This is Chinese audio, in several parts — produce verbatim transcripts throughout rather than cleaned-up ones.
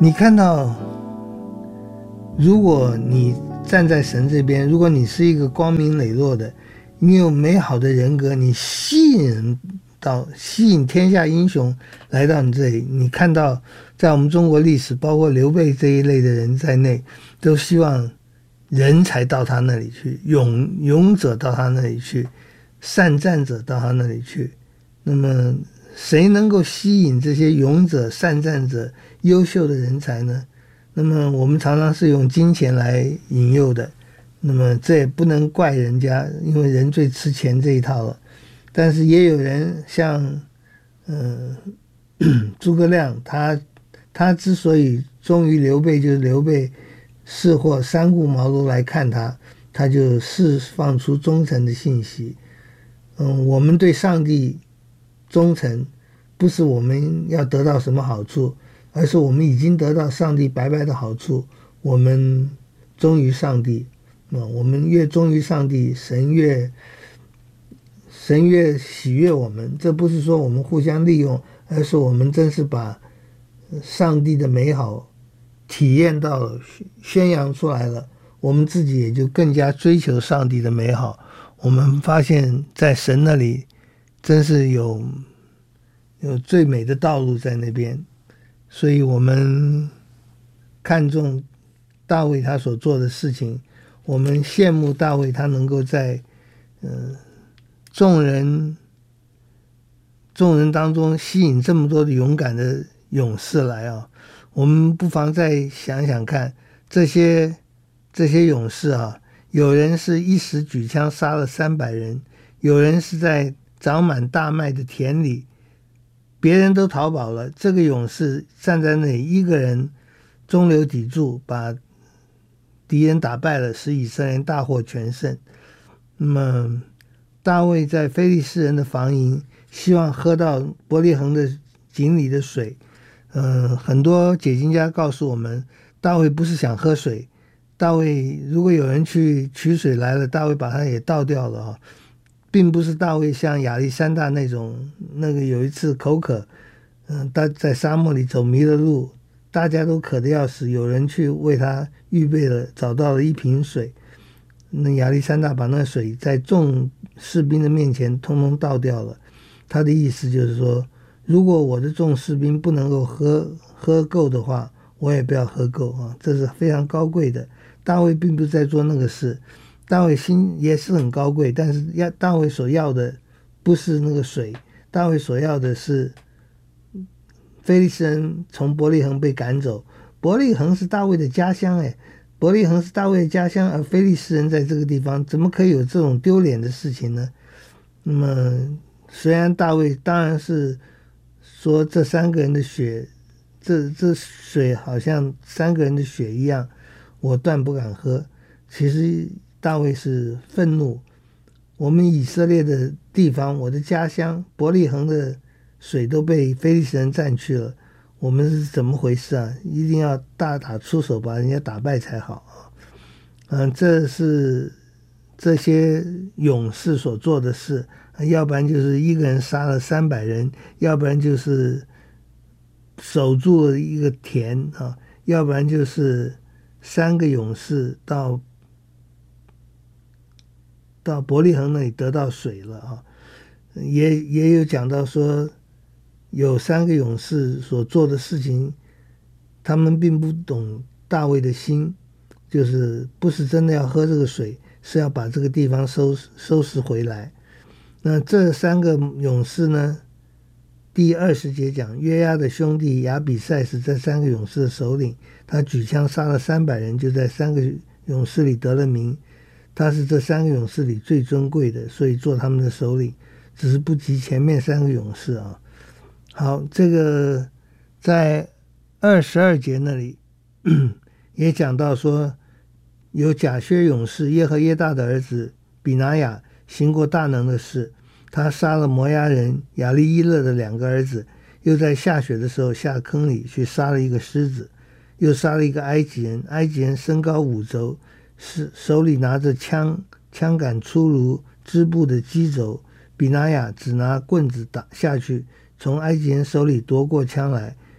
你看到，如果你站在神这边，如果你是一个光明磊落的，你有美好的人格，你吸引人到吸引天下英雄来到你这里。你看到在我们中国历史，包括刘备这一类的人在内，都希望人才到他那里去，勇勇者到他那里去，善战者到他那里去。那么谁能够吸引这些勇者、善战者、优秀的人才呢？那么我们常常是用金钱来引诱的，那么这也不能怪人家，因为人最吃钱这一套了。但是也有人像呃诸葛亮，他他之所以忠于刘备，就是刘备是或三顾茅庐来看他，他就释放出忠诚的信息。嗯，我们对上帝忠诚，不是我们要得到什么好处，而是我们已经得到上帝白白的好处，我们忠于上帝。嗯，我们越忠于上帝，神越神越喜悦我们。这不是说我们互相利用，而是我们真是把上帝的美好体验到了，宣扬出来了，我们自己也就更加追求上帝的美好。我们发现在神那里真是有有最美的道路在那边，所以我们看重大卫他所做的事情，我们羡慕大卫他能够在呃众人众人当中吸引这么多的勇敢的勇士来啊。我们不妨再想想看，这些这些勇士啊，有人是一时举枪杀了三百人，有人是在长满大麦的田里，别人都逃跑了，这个勇士站在那里一个人中流砥柱，把敌人打败了，使以色列人大获全胜。那么大卫在非利士人的防营，希望喝到伯利恒的井里的水。嗯，很多解经家告诉我们，大卫不是想喝水，大卫如果有人去取水来了，大卫把它也倒掉了啊，并不是大卫像亚历山大那种，那个有一次口渴，嗯，他在沙漠里走迷了路，大家都渴得要死，有人去为他预备了，找到了一瓶水，那亚历山大把那水在众士兵的面前通通倒掉了。他的意思就是说，如果我的众士兵不能够喝喝够的话，我也不要喝够啊，这是非常高贵的。大卫并不是在做那个事，大卫心也是很高贵，但是要大卫所要的不是那个水，大卫所要的是非利士人从伯利恒被赶走。伯利恒是大卫的家乡，哎，伯利恒是大卫的家乡，而非利士人在这个地方，怎么可以有这种丢脸的事情呢？那么虽然大卫当然是说这三个人的血，这这水好像三个人的血一样，我断不敢喝。其实大卫是愤怒，我们以色列的地方，我的家乡伯利恒的水都被非利士人占去了，我们是怎么回事啊？一定要大打出手把人家打败才好啊！嗯，这是这些勇士所做的事，要不然就是一个人杀了三百人，要不然就是守住了一个田啊，要不然就是三个勇士到到伯利恒那里得到水了啊。也也有讲到说，有三个勇士所做的事情，他们并不懂大卫的心，就是不是真的要喝这个水，是要把这个地方收收拾回来。那这三个勇士呢，第二十节讲，约押的兄弟亚比赛是这三个勇士的首领，他举枪杀了三百人，就在三个勇士里得了名，他是这三个勇士里最尊贵的，所以做他们的首领，只是不及前面三个勇士啊。好，这个在二十二节那里也讲到说，有甲薛勇士耶和耶大的儿子比拿雅行过大能的事，他杀了摩押人亚利伊勒的两个儿子，又在下雪的时候下坑里去杀了一个狮子，又杀了一个埃及人，埃及人身高五肘，手里拿着枪，枪杆粗如织布的机轴，比拿雅只拿棍子打下去，从埃及人手里夺过枪来，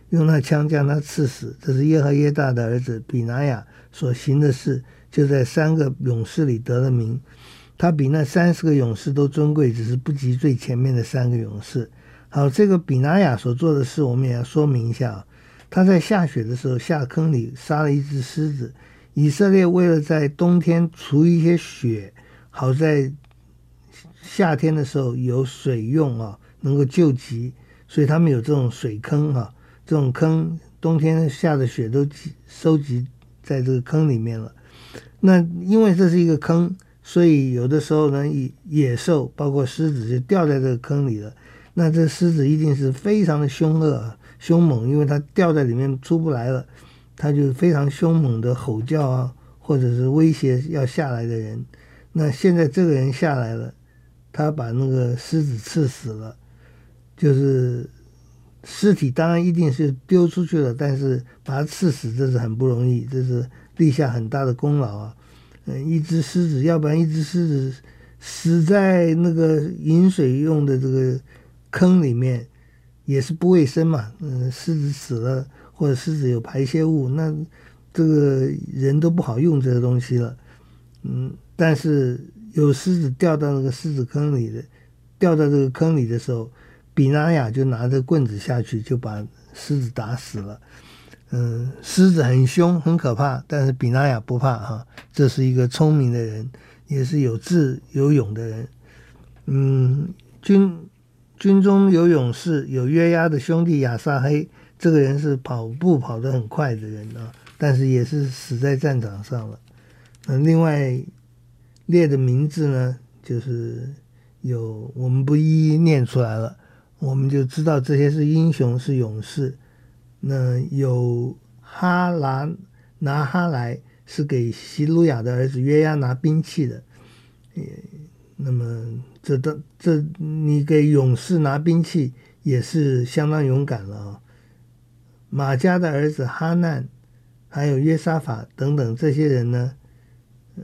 用那枪将他刺死。这是耶和耶大的儿子比拿雅所行的事，就在三个勇士里得了名。他比那三十个勇士都尊贵，只是不及最前面的三个勇士。好，这个比拿雅所做的事我们也要说明一下啊。他在下雪的时候下坑里杀了一只狮子。以色列为了在冬天除一些雪，好在夏天的时候有水用啊，能够救急，所以他们有这种水坑啊，这种坑冬天下的雪都收集在这个坑里面了。那因为这是一个坑，所以有的时候呢，野兽包括狮子就掉在这个坑里了。那这狮子一定是非常的凶恶凶猛，因为它掉在里面出不来了，它就非常凶猛的吼叫啊，或者是威胁要下来的人。那现在这个人下来了，他把那个狮子刺死了，就是尸体当然一定是丢出去了，但是把它刺死这是很不容易，这是立下很大的功劳啊。嗯，一只狮子，要不然一只狮子死在那个饮水用的这个坑里面也是不卫生嘛。嗯，狮子死了或者狮子有排泄物，那这个人都不好用这个东西了。嗯，但是有狮子掉到那个狮子坑里的，掉到这个坑里的时候，比拿雅就拿着棍子下去，就把狮子打死了。嗯，狮子很凶很可怕，但是比拿雅不怕哈，这是一个聪明的人，也是有智有勇的人。嗯，军军中有勇士，有约押的兄弟亚撒黑，这个人是跑步跑得很快的人啊，但是也是死在战场上了。那另外列的名字呢，就是有我们不一一念出来了，我们就知道这些是英雄是勇士。那有哈拉拿哈来是给希鲁雅的儿子约押拿兵器的。那么这这这你给勇士拿兵器也是相当勇敢了啊。马加的儿子哈难还有约沙法等等这些人呢，呃，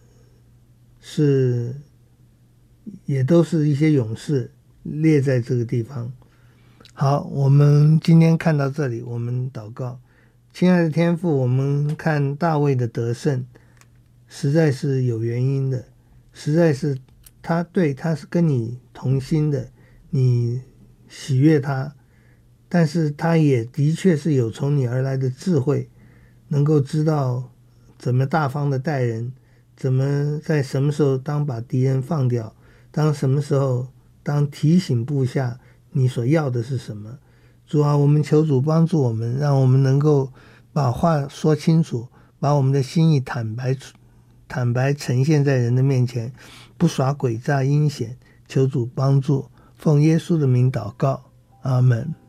是也都是一些勇士列在这个地方。好，我们今天看到这里，我们祷告。亲爱的天父，我们看大卫的得胜实在是有原因的，实在是他对他是跟你同心的，你喜悦他，但是他也的确是有从你而来的智慧，能够知道怎么大方的待人，怎么在什么时候当把敌人放掉，当什么时候当提醒部下你所要的是什么。主啊，我们求主帮助我们，让我们能够把话说清楚，把我们的心意坦白坦白呈现在人的面前，不耍诡诈阴险。求主帮助，奉耶稣的名祷告，阿们。